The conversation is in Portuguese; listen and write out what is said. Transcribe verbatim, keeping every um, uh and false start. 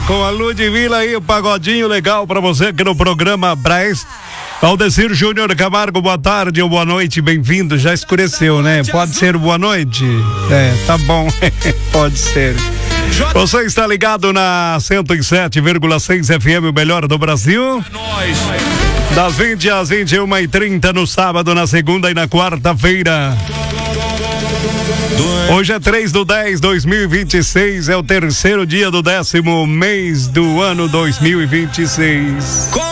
com a Ludmilla aí, o pagodinho legal pra você aqui no programa Braz. Aldecir Júnior Camargo, boa tarde ou boa noite, bem-vindo. Já escureceu, né? Pode ser boa noite? É, tá bom, pode ser. Você está ligado na cento e sete vírgula seis F M, o melhor do Brasil. Das vinte às vinte e uma e trinta no sábado, na segunda e na quarta-feira. Hoje é três do dez de dois mil e vinte e seis, é o terceiro dia do décimo mês do ano dois mil e vinte e seis.